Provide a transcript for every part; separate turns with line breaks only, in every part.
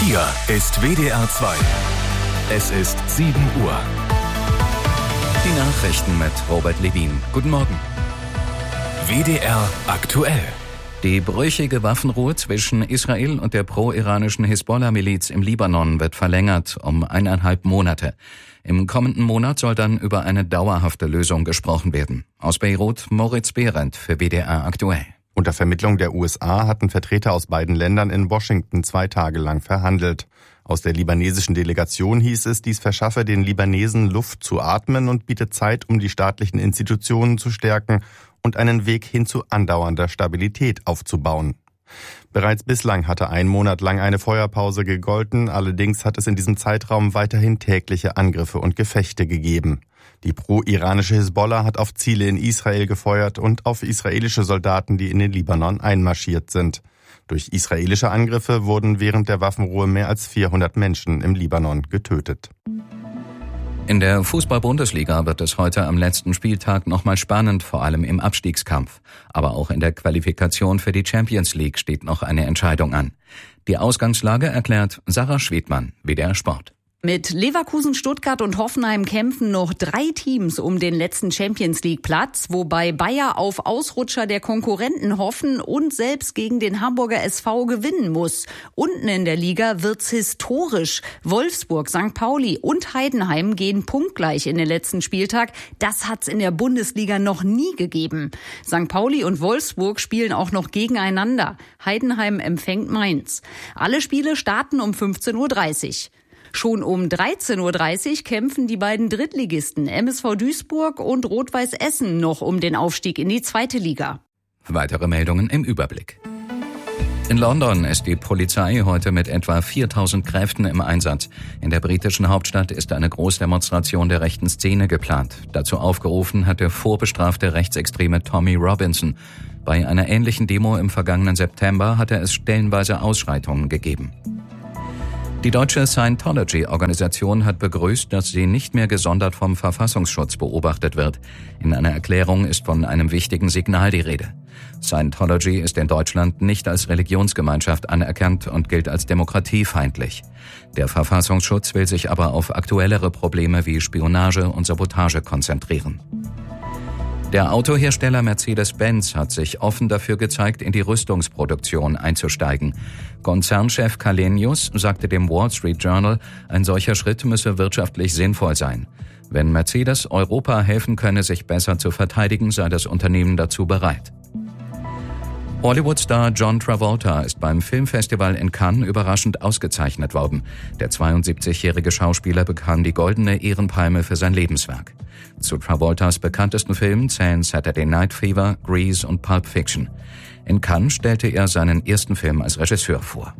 Hier ist WDR 2. Es ist 7 Uhr.
Die Nachrichten mit Robert Levin. Guten Morgen.
WDR aktuell.
Die brüchige Waffenruhe zwischen Israel und der pro-iranischen Hisbollah-Miliz im Libanon wird verlängert um 1,5 Monate. Im kommenden Monat soll dann über eine dauerhafte Lösung gesprochen werden. Aus Beirut Moritz Behrendt für WDR aktuell.
Unter Vermittlung der USA hatten Vertreter aus beiden Ländern in Washington 2 Tage lang verhandelt. Aus der libanesischen Delegation hieß es, dies verschaffe den Libanesen Luft zu atmen und bietet Zeit, um die staatlichen Institutionen zu stärken und einen Weg hin zu andauernder Stabilität aufzubauen. Bereits bislang hatte 1 Monat lang eine Feuerpause gegolten, allerdings hat es in diesem Zeitraum weiterhin tägliche Angriffe und Gefechte gegeben. Die pro-iranische Hisbollah hat auf Ziele in Israel gefeuert und auf israelische Soldaten, die in den Libanon einmarschiert sind. Durch israelische Angriffe wurden während der Waffenruhe mehr als 400 Menschen im Libanon getötet.
In der Fußball-Bundesliga wird es heute am letzten Spieltag nochmal spannend, vor allem im Abstiegskampf. Aber auch in der Qualifikation für die Champions League steht noch eine Entscheidung an. Die Ausgangslage erklärt Sarah Schwedmann, WDR Sport.
Mit Leverkusen, Stuttgart und Hoffenheim kämpfen noch 3 Teams um den letzten Champions-League-Platz, wobei Bayer auf Ausrutscher der Konkurrenten hoffen und selbst gegen den Hamburger SV gewinnen muss. Unten in der Liga wird's historisch. Wolfsburg, St. Pauli und Heidenheim gehen punktgleich in den letzten Spieltag. Das hat's in der Bundesliga noch nie gegeben. St. Pauli und Wolfsburg spielen auch noch gegeneinander. Heidenheim empfängt Mainz. Alle Spiele starten um 15:30 Uhr. Schon um 13:30 Uhr kämpfen die beiden Drittligisten MSV Duisburg und Rot-Weiß Essen noch um den Aufstieg in die 2. Liga.
Weitere Meldungen im Überblick. In London ist die Polizei heute mit etwa 4.000 Kräften im Einsatz. In der britischen Hauptstadt ist eine Großdemonstration der rechten Szene geplant. Dazu aufgerufen hat der vorbestrafte Rechtsextreme Tommy Robinson. Bei einer ähnlichen Demo im vergangenen September hatte es stellenweise Ausschreitungen gegeben. Die deutsche Scientology-Organisation hat begrüßt, dass sie nicht mehr gesondert vom Verfassungsschutz beobachtet wird. In einer Erklärung ist von einem wichtigen Signal die Rede. Scientology ist in Deutschland nicht als Religionsgemeinschaft anerkannt und gilt als demokratiefeindlich. Der Verfassungsschutz will sich aber auf aktuellere Probleme wie Spionage und Sabotage konzentrieren. Der Autohersteller Mercedes-Benz hat sich offen dafür gezeigt, in die Rüstungsproduktion einzusteigen. Konzernchef Källenius sagte dem Wall Street Journal, ein solcher Schritt müsse wirtschaftlich sinnvoll sein. Wenn Mercedes Europa helfen könne, sich besser zu verteidigen, sei das Unternehmen dazu bereit. Hollywood-Star John Travolta ist beim Filmfestival in Cannes überraschend ausgezeichnet worden. Der 72-jährige Schauspieler bekam die Goldene Ehrenpalme für sein Lebenswerk. Zu Travoltas bekanntesten Filmen zählen Saturday Night Fever, Grease und Pulp Fiction. In Cannes stellte er seinen ersten Film als Regisseur vor.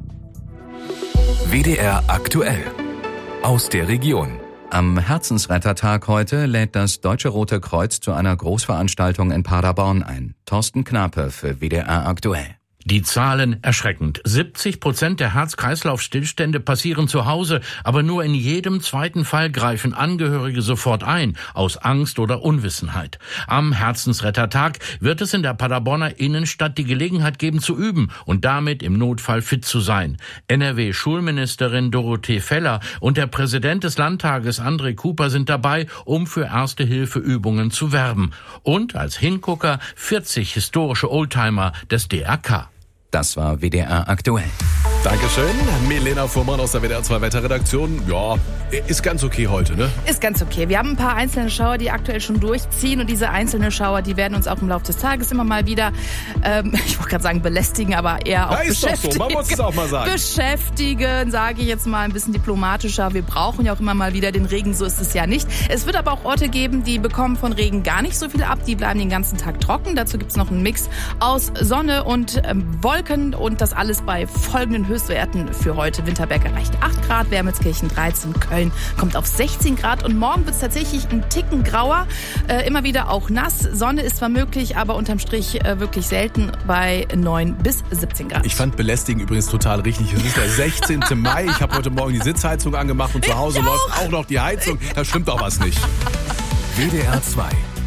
WDR aktuell. Aus der Region.
Am Herzensrettertag heute lädt das Deutsche Rote Kreuz zu einer Großveranstaltung in Paderborn ein. Thorsten Knape für WDR aktuell.
Die Zahlen erschreckend. 70% der Herz-Kreislauf-Stillstände passieren zu Hause, aber nur in jedem zweiten Fall greifen Angehörige sofort ein, aus Angst oder Unwissenheit. Am Herzensrettertag wird es in der Paderborner Innenstadt die Gelegenheit geben zu üben und damit im Notfall fit zu sein. NRW-Schulministerin Dorothee Feller und der Präsident des Landtages André Cooper sind dabei, um für Erste-Hilfe-Übungen zu werben. Und als Hingucker 40 historische Oldtimer des DRK.
Das war WDR aktuell.
Dankeschön. Milena Fuhrmann aus der WDR 2 Wetterredaktion. Ja, ist ganz okay heute, ne?
Ist ganz okay. Wir haben ein paar einzelne Schauer, die aktuell schon durchziehen. Und diese einzelnen Schauer, die werden uns auch im Laufe des Tages immer mal wieder, ich wollte gerade sagen belästigen, aber eher auch beschäftigen. Ist doch so, man muss es auch mal sagen. Beschäftigen, sage ich jetzt mal ein bisschen diplomatischer. Wir brauchen ja auch immer mal wieder den Regen, so ist es ja nicht. Es wird aber auch Orte geben, die bekommen von Regen gar nicht so viel ab. Die bleiben den ganzen Tag trocken. Dazu gibt es noch einen Mix aus Sonne und Wolken. Und das alles bei folgenden Höchstwerten für heute. Winterberg erreicht 8 Grad, Wermelskirchen 13, Köln kommt auf 16 Grad. Und morgen wird es tatsächlich ein Ticken grauer, immer wieder auch nass. Sonne ist zwar möglich, aber unterm Strich wirklich selten bei 9 bis 17 Grad.
Ich fand belästigen übrigens total richtig. Es ist der 16. Mai. Ich habe heute Morgen die Sitzheizung angemacht und zu Hause läuft auch noch die Heizung. Da stimmt doch was nicht.
WDR 2.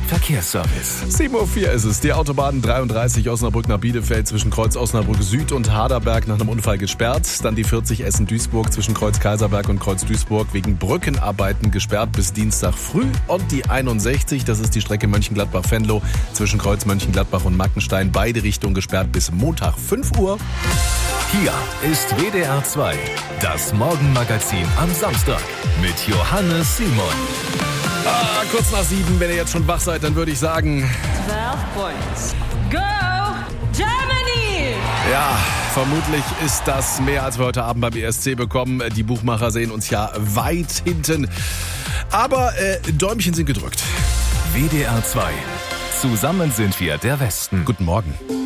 Verkehrsservice.
7:04 Uhr ist es. Die Autobahn 33 Osnabrück nach Bielefeld zwischen Kreuz Osnabrück Süd und Harderberg nach einem Unfall gesperrt. Dann die 40 Essen-Duisburg zwischen Kreuz Kaiserberg und Kreuz Duisburg wegen Brückenarbeiten gesperrt bis Dienstag früh. Und die 61, das ist die Strecke Mönchengladbach-Venlo zwischen Kreuz Mönchengladbach und Mackenstein. Beide Richtungen gesperrt bis Montag 5 Uhr.
Hier ist WDR 2, das Morgenmagazin am Samstag mit Johannes Simon.
Kurz nach 7, wenn ihr jetzt schon wach seid, dann würde ich sagen...
12 points. Go, Germany!
Ja, vermutlich ist das mehr, als wir heute Abend beim ESC bekommen. Die Buchmacher sehen uns ja weit hinten. Aber Däumchen sind gedrückt.
WDR 2, zusammen sind wir der Westen.
Guten Morgen.